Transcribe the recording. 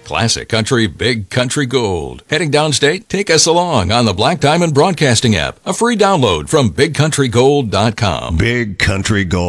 Classic Country Big Country Gold. Heading downstate? Take us along on the Black Diamond Broadcasting app. A free download from BigCountryGold.com. Big Country Gold.